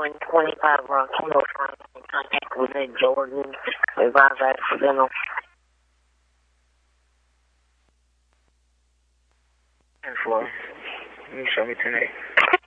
showing 25 kilos in contact with Ed Jordan. Revive accidental. Flow. You show me tonight.